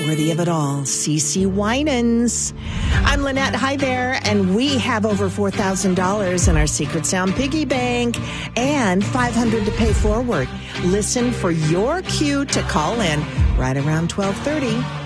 worthy of it all. CeCe Winans. I'm Lynette. Hi there. And we have over $4,000 in our Secret Sound piggy bank and $500 to pay forward. Listen for your cue to call in right around 12:30.